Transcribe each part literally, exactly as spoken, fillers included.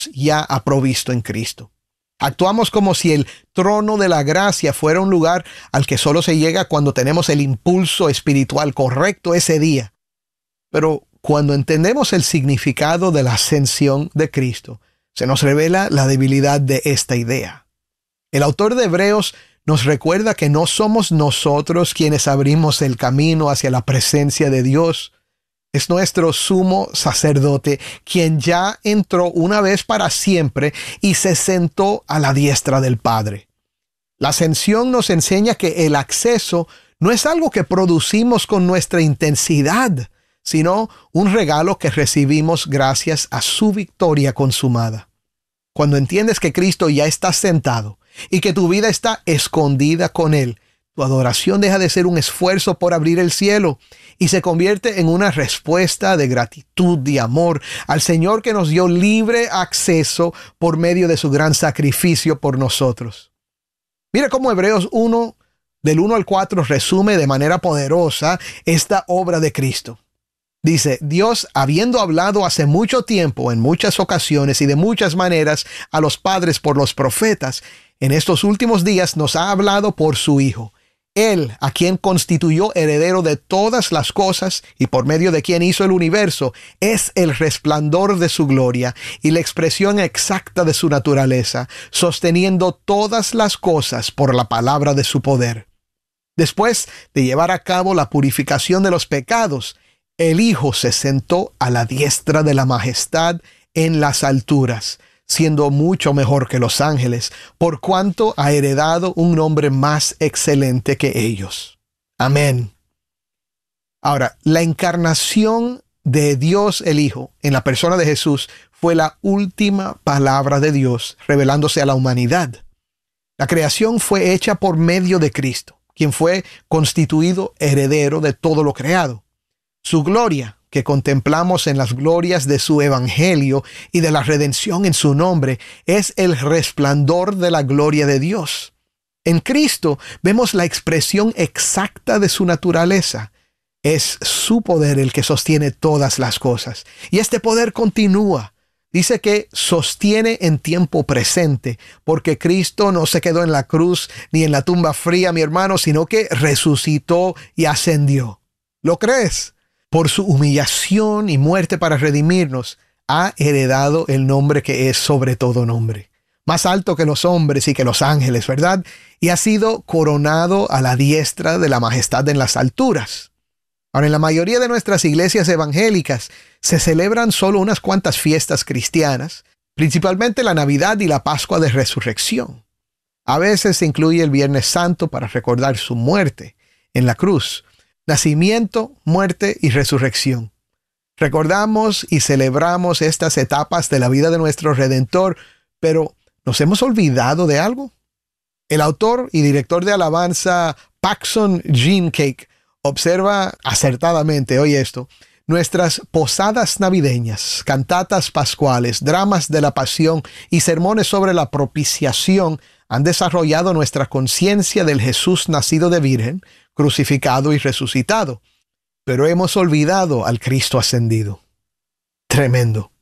ya ha provisto en Cristo. Actuamos como si el trono de la gracia fuera un lugar al que solo se llega cuando tenemos el impulso espiritual correcto ese día. Pero cuando entendemos el significado de la ascensión de Cristo, se nos revela la debilidad de esta idea. El autor de Hebreos nos recuerda que no somos nosotros quienes abrimos el camino hacia la presencia de Dios. Es nuestro sumo sacerdote quien ya entró una vez para siempre y se sentó a la diestra del Padre. La ascensión nos enseña que el acceso no es algo que producimos con nuestra intensidad, sino un regalo que recibimos gracias a su victoria consumada. Cuando entiendes que Cristo ya está sentado y que tu vida está escondida con Él, tu adoración deja de ser un esfuerzo por abrir el cielo y se convierte en una respuesta de gratitud y amor al Señor que nos dio libre acceso por medio de su gran sacrificio por nosotros. Mira cómo Hebreos uno, del uno al cuatro, resume de manera poderosa esta obra de Cristo. Dice, Dios, habiendo hablado hace mucho tiempo, en muchas ocasiones y de muchas maneras, a los padres por los profetas, en estos últimos días nos ha hablado por su Hijo. Él, a quien constituyó heredero de todas las cosas y por medio de quien hizo el universo, es el resplandor de su gloria y la expresión exacta de su naturaleza, sosteniendo todas las cosas por la palabra de su poder. Después de llevar a cabo la purificación de los pecados, el Hijo se sentó a la diestra de la majestad en las alturas, siendo mucho mejor que los ángeles, por cuanto ha heredado un nombre más excelente que ellos. Amén. Ahora, la encarnación de Dios el Hijo en la persona de Jesús fue la última palabra de Dios revelándose a la humanidad. La creación fue hecha por medio de Cristo, quien fue constituido heredero de todo lo creado. Su gloria, que contemplamos en las glorias de su evangelio y de la redención en su nombre, es el resplandor de la gloria de Dios. En Cristo vemos la expresión exacta de su naturaleza. Es su poder el que sostiene todas las cosas. Y este poder continúa. Dice que sostiene en tiempo presente, porque Cristo no se quedó en la cruz ni en la tumba fría, mi hermano, sino que resucitó y ascendió. ¿Lo crees? Por su humillación y muerte para redimirnos, ha heredado el nombre que es sobre todo nombre, más alto que los hombres y que los ángeles, ¿verdad? Y ha sido coronado a la diestra de la majestad en las alturas. Ahora, en la mayoría de nuestras iglesias evangélicas se celebran solo unas cuantas fiestas cristianas, principalmente la Navidad y la Pascua de Resurrección. A veces se incluye el Viernes Santo para recordar su muerte en la cruz. Nacimiento, muerte y resurrección. Recordamos y celebramos estas etapas de la vida de nuestro Redentor, pero ¿nos hemos olvidado de algo? El autor y director de alabanza Paxson Gene-Cake observa acertadamente, oye esto, nuestras posadas navideñas, cantatas pascuales, dramas de la pasión y sermones sobre la propiciación han desarrollado nuestra conciencia del Jesús nacido de virgen, crucificado y resucitado, pero hemos olvidado al Cristo ascendido. Tremendo.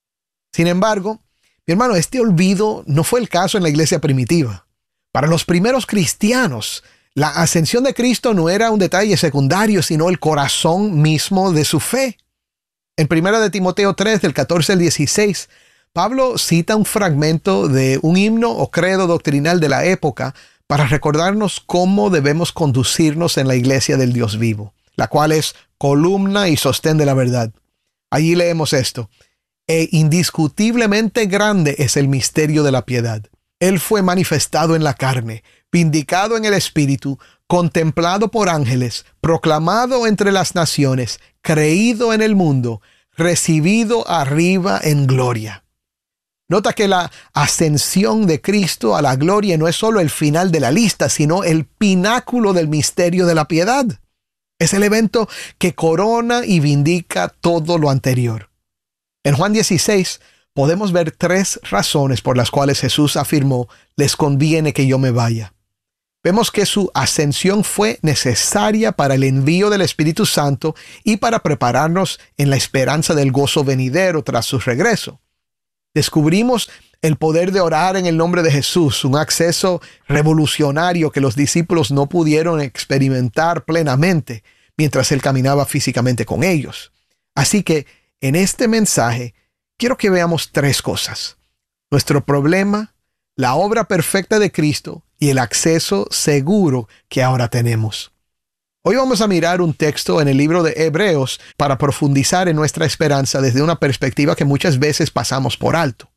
Sin embargo, mi hermano, este olvido no fue el caso en la iglesia primitiva. Para los primeros cristianos, la ascensión de Cristo no era un detalle secundario, sino el corazón mismo de su fe. En primera de Timoteo tres, del catorce al dieciséis, Pablo cita un fragmento de un himno o credo doctrinal de la época para recordarnos cómo debemos conducirnos en la iglesia del Dios vivo, la cual es columna y sostén de la verdad. Allí leemos esto: e indiscutiblemente grande es el misterio de la piedad. Él fue manifestado en la carne, vindicado en el Espíritu, contemplado por ángeles, proclamado entre las naciones, creído en el mundo, recibido arriba en gloria. Nota que la ascensión de Cristo a la gloria no es solo el final de la lista, sino el pináculo del misterio de la piedad. Es el evento que corona y vindica todo lo anterior. En Juan dieciséis podemos ver tres razones por las cuales Jesús afirmó: les conviene que yo me vaya. Vemos que su ascensión fue necesaria para el envío del Espíritu Santo y para prepararnos en la esperanza del gozo venidero tras su regreso. Descubrimos el poder de orar en el nombre de Jesús, un acceso revolucionario que los discípulos no pudieron experimentar plenamente mientras Él caminaba físicamente con ellos. Así que en este mensaje quiero que veamos tres cosas: nuestro problema, la obra perfecta de Cristo y el acceso seguro que ahora tenemos. Hoy vamos a mirar un texto en el libro de Hebreos para profundizar en nuestra esperanza desde una perspectiva que muchas veces pasamos por alto.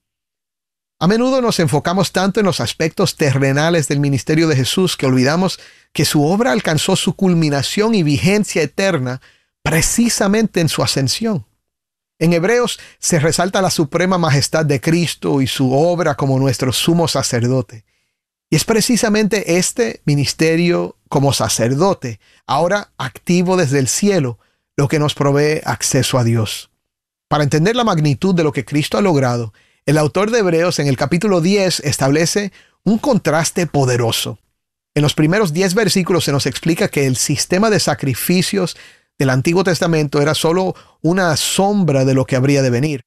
A menudo nos enfocamos tanto en los aspectos terrenales del ministerio de Jesús que olvidamos que su obra alcanzó su culminación y vigencia eterna precisamente en su ascensión. En Hebreos se resalta la suprema majestad de Cristo y su obra como nuestro sumo sacerdote. Y es precisamente este ministerio como sacerdote, ahora activo desde el cielo, lo que nos provee acceso a Dios. Para entender la magnitud de lo que Cristo ha logrado, el autor de Hebreos en el capítulo diez establece un contraste poderoso. En los primeros diez versículos se nos explica que el sistema de sacrificios del Antiguo Testamento era solo una sombra de lo que habría de venir.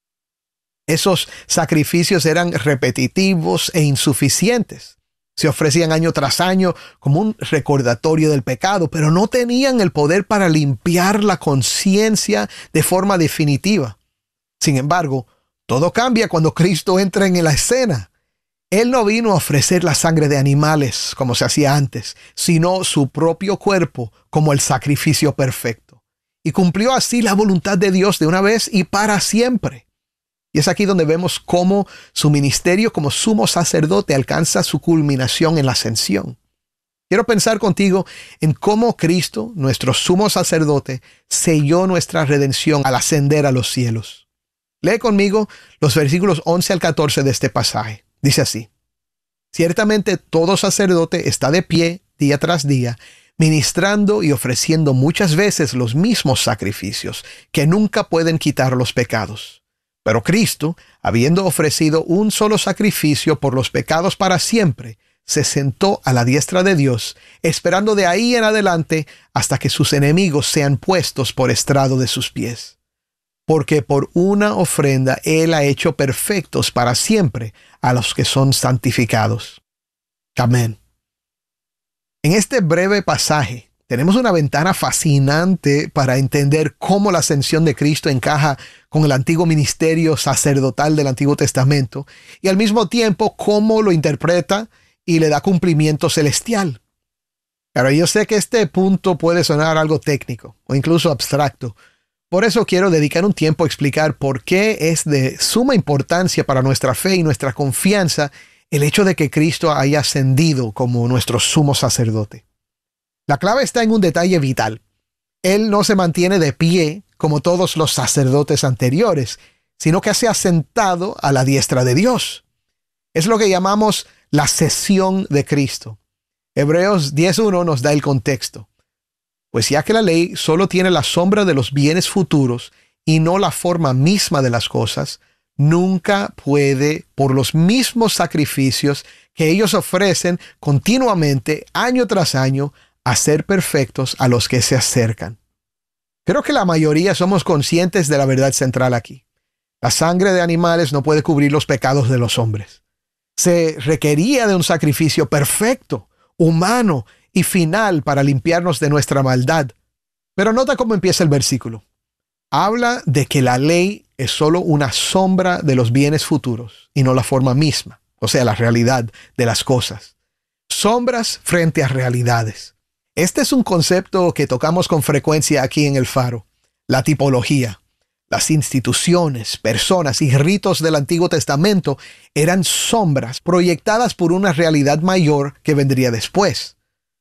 Esos sacrificios eran repetitivos e insuficientes. Se ofrecían año tras año como un recordatorio del pecado, pero no tenían el poder para limpiar la conciencia de forma definitiva. Sin embargo, todo cambia cuando Cristo entra en la escena. Él no vino a ofrecer la sangre de animales como se hacía antes, sino su propio cuerpo como el sacrificio perfecto. Y cumplió así la voluntad de Dios de una vez y para siempre. Y es aquí donde vemos cómo su ministerio como sumo sacerdote alcanza su culminación en la ascensión. Quiero pensar contigo en cómo Cristo, nuestro sumo sacerdote, selló nuestra redención al ascender a los cielos. Lee conmigo los versículos once al catorce de este pasaje. Dice así: ciertamente todo sacerdote está de pie día tras día, ministrando y ofreciendo muchas veces los mismos sacrificios, que nunca pueden quitar los pecados. Pero Cristo, habiendo ofrecido un solo sacrificio por los pecados para siempre, se sentó a la diestra de Dios, esperando de ahí en adelante hasta que sus enemigos sean puestos por estrado de sus pies. Porque por una ofrenda Él ha hecho perfectos para siempre a los que son santificados. Amén. En este breve pasaje tenemos una ventana fascinante para entender cómo la ascensión de Cristo encaja con el antiguo ministerio sacerdotal del Antiguo Testamento y al mismo tiempo cómo lo interpreta y le da cumplimiento celestial. Pero yo sé que este punto puede sonar algo técnico o incluso abstracto. Por eso quiero dedicar un tiempo a explicar por qué es de suma importancia para nuestra fe y nuestra confianza el hecho de que Cristo haya ascendido como nuestro sumo sacerdote. La clave está en un detalle vital. Él no se mantiene de pie como todos los sacerdotes anteriores, sino que se ha sentado a la diestra de Dios. Es lo que llamamos la sesión de Cristo. Hebreos diez uno nos da el contexto. Pues ya que la ley solo tiene la sombra de los bienes futuros y no la forma misma de las cosas, nunca puede, por los mismos sacrificios que ellos ofrecen continuamente, año tras año, hacer perfectos a los que se acercan. Creo que la mayoría somos conscientes de la verdad central aquí. La sangre de animales no puede cubrir los pecados de los hombres. Se requería de un sacrificio perfecto, humano y final para limpiarnos de nuestra maldad. Pero nota cómo empieza el versículo. Habla de que la ley es solo una sombra de los bienes futuros y no la forma misma, o sea, la realidad de las cosas. Sombras frente a realidades. Este es un concepto que tocamos con frecuencia aquí en El Faro. La tipología. Las instituciones, personas y ritos del Antiguo Testamento eran sombras proyectadas por una realidad mayor que vendría después.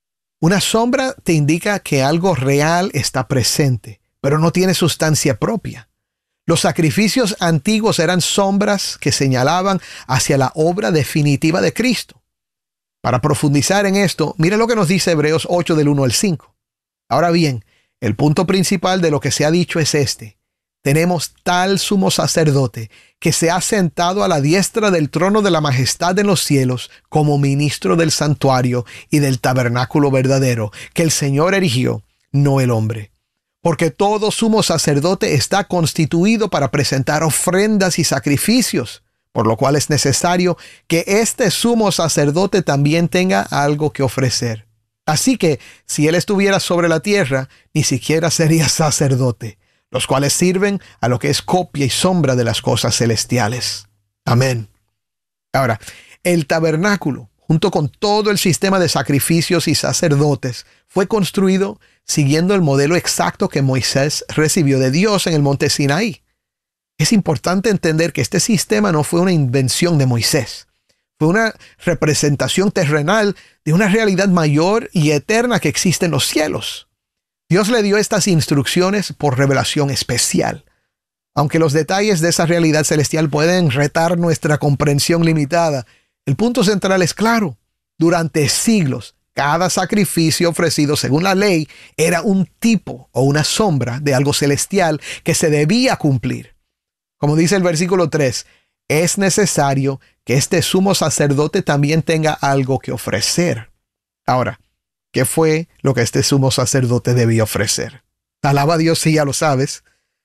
Una sombra te indica que algo real está presente, pero no tiene sustancia propia. Los sacrificios antiguos eran sombras que señalaban hacia la obra definitiva de Cristo. Para profundizar en esto, mira lo que nos dice Hebreos ocho del uno al cinco. Ahora bien, el punto principal de lo que se ha dicho es este. Tenemos tal sumo sacerdote que se ha sentado a la diestra del trono de la majestad en los cielos como ministro del santuario y del tabernáculo verdadero que el Señor erigió, no el hombre. Porque todo sumo sacerdote está constituido para presentar ofrendas y sacrificios, por lo cual es necesario que este sumo sacerdote también tenga algo que ofrecer. Así que, si él estuviera sobre la tierra, ni siquiera sería sacerdote, los cuales sirven a lo que es copia y sombra de las cosas celestiales. Amén. Ahora, el tabernáculo, junto con todo el sistema de sacrificios y sacerdotes, fue construido siguiendo el modelo exacto que Moisés recibió de Dios en el monte Sinaí. Es importante entender que este sistema no fue una invención de Moisés. Fue una representación terrenal de una realidad mayor y eterna que existe en los cielos. Dios le dio estas instrucciones por revelación especial. Aunque los detalles de esa realidad celestial pueden retar nuestra comprensión limitada, el punto central es claro. Durante siglos, cada sacrificio ofrecido según la ley era un tipo o una sombra de algo celestial que se debía cumplir. Como dice el versículo tres, es necesario que este sumo sacerdote también tenga algo que ofrecer. Ahora, ¿qué fue lo que este sumo sacerdote debía ofrecer? Alaba a Dios si ya lo sabes.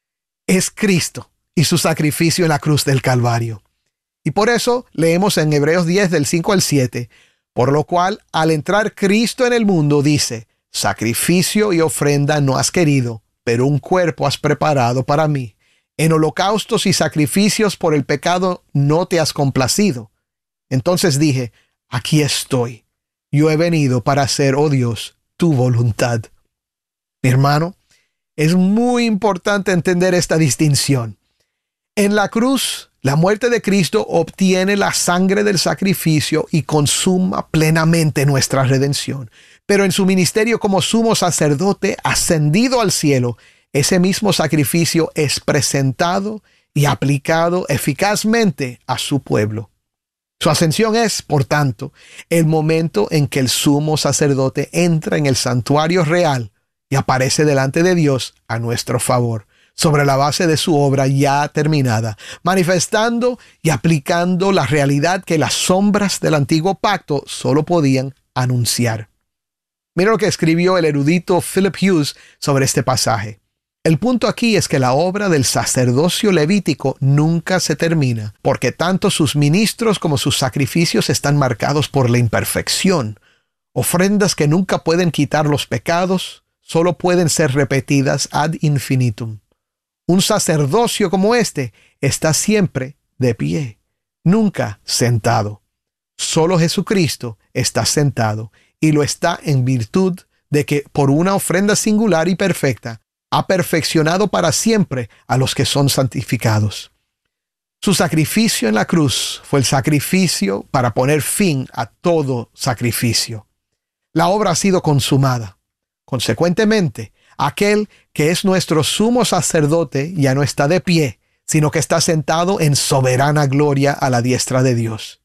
Es Cristo y su sacrificio en la cruz del Calvario. Y por eso leemos en Hebreos diez del cinco al siete, por lo cual al entrar Cristo en el mundo dice, sacrificio y ofrenda no has querido, pero un cuerpo has preparado para mí. En holocaustos y sacrificios por el pecado no te has complacido. Entonces dije, aquí estoy. Yo he venido para hacer, oh Dios, tu voluntad. Mi hermano, es muy importante entender esta distinción. En la cruz, la muerte de Cristo obtiene la sangre del sacrificio y consuma plenamente nuestra redención. Pero en su ministerio como sumo sacerdote ascendido al cielo, ese mismo sacrificio es presentado y aplicado eficazmente a su pueblo. Su ascensión es, por tanto, el momento en que el sumo sacerdote entra en el santuario real y aparece delante de Dios a nuestro favor, sobre la base de su obra ya terminada, manifestando y aplicando la realidad que las sombras del antiguo pacto solo podían anunciar. Mira lo que escribió el erudito Philip Hughes sobre este pasaje. El punto aquí es que la obra del sacerdocio levítico nunca se termina, porque tanto sus ministros como sus sacrificios están marcados por la imperfección. Ofrendas que nunca pueden quitar los pecados, solo pueden ser repetidas ad infinitum. Un sacerdocio como este está siempre de pie, nunca sentado. Solo Jesucristo está sentado, y lo está en virtud de que por una ofrenda singular y perfecta ha perfeccionado para siempre a los que son santificados. Su sacrificio en la cruz fue el sacrificio para poner fin a todo sacrificio. La obra ha sido consumada. Consecuentemente, aquel que es nuestro sumo sacerdote ya no está de pie, sino que está sentado en soberana gloria a la diestra de Dios.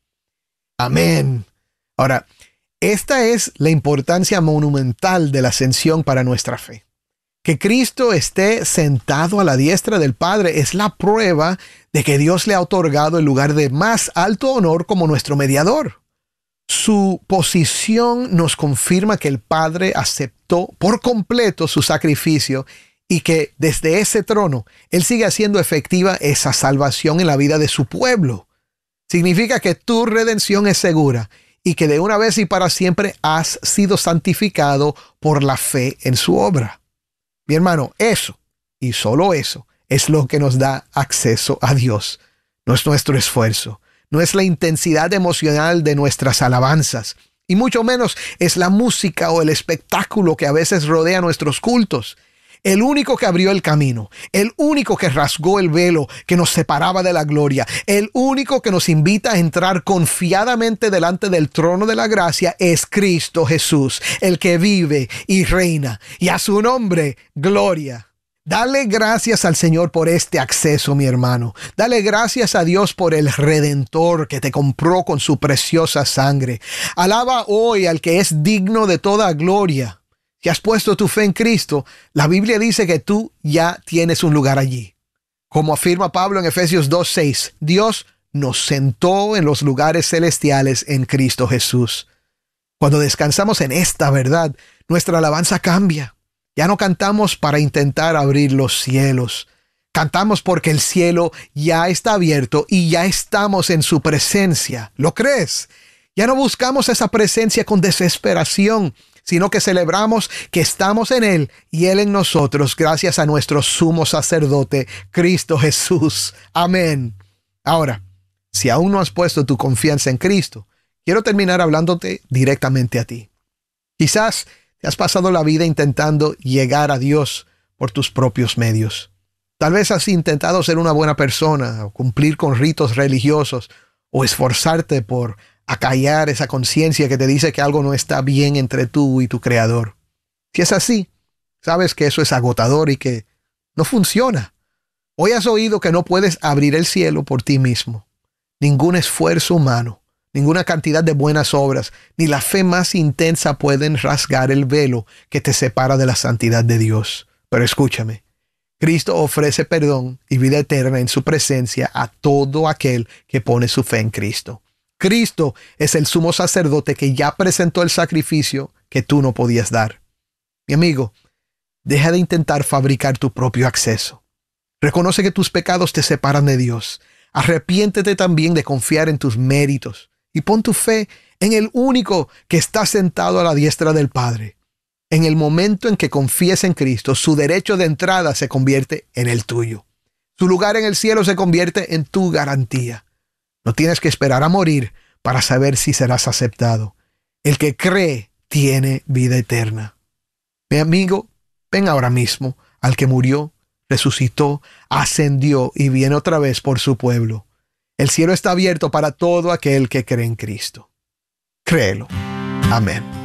Amén. Ahora, esta es la importancia monumental de la ascensión para nuestra fe. Que Cristo esté sentado a la diestra del Padre es la prueba de que Dios le ha otorgado el lugar de más alto honor como nuestro mediador. Su posición nos confirma que el Padre aceptó por completo su sacrificio y que desde ese trono Él sigue haciendo efectiva esa salvación en la vida de su pueblo. Significa que tu redención es segura y que de una vez y para siempre has sido santificado por la fe en su obra. Mi hermano, eso, y solo eso, es lo que nos da acceso a Dios. No es nuestro esfuerzo, no es la intensidad emocional de nuestras alabanzas, y mucho menos es la música o el espectáculo que a veces rodea nuestros cultos. El único que abrió el camino, el único que rasgó el velo que nos separaba de la gloria, el único que nos invita a entrar confiadamente delante del trono de la gracia es Cristo Jesús, el que vive y reina, y a su nombre, gloria. Dale gracias al Señor por este acceso, mi hermano. Dale gracias a Dios por el Redentor que te compró con su preciosa sangre. Alaba hoy al que es digno de toda gloria. Si has puesto tu fe en Cristo, la Biblia dice que tú ya tienes un lugar allí. Como afirma Pablo en Efesios dos seis, Dios nos sentó en los lugares celestiales en Cristo Jesús. Cuando descansamos en esta verdad, nuestra alabanza cambia. Ya no cantamos para intentar abrir los cielos. Cantamos porque el cielo ya está abierto y ya estamos en su presencia. ¿Lo crees? Ya no buscamos esa presencia con desesperación, sino que celebramos que estamos en Él y Él en nosotros, gracias a nuestro sumo sacerdote, Cristo Jesús. Amén. Ahora, si aún no has puesto tu confianza en Cristo, quiero terminar hablándote directamente a ti. Quizás te has pasado la vida intentando llegar a Dios por tus propios medios. Tal vez has intentado ser una buena persona, o cumplir con ritos religiosos, o esforzarte por acallar esa conciencia que te dice que algo no está bien entre tú y tu Creador. Si es así, sabes que eso es agotador y que no funciona. Hoy has oído que no puedes abrir el cielo por ti mismo. Ningún esfuerzo humano, ninguna cantidad de buenas obras, ni la fe más intensa pueden rasgar el velo que te separa de la santidad de Dios. Pero escúchame. Cristo ofrece perdón y vida eterna en su presencia a todo aquel que pone su fe en Cristo. Cristo es el sumo sacerdote que ya presentó el sacrificio que tú no podías dar. Mi amigo, deja de intentar fabricar tu propio acceso. Reconoce que tus pecados te separan de Dios. Arrepiéntete también de confiar en tus méritos y pon tu fe en el único que está sentado a la diestra del Padre. En el momento en que confíes en Cristo, su derecho de entrada se convierte en el tuyo. Su lugar en el cielo se convierte en tu garantía. No tienes que esperar a morir para saber si serás aceptado. El que cree tiene vida eterna. Mi amigo, ven ahora mismo al que murió, resucitó, ascendió y viene otra vez por su pueblo. El cielo está abierto para todo aquel que cree en Cristo. Créelo. Amén.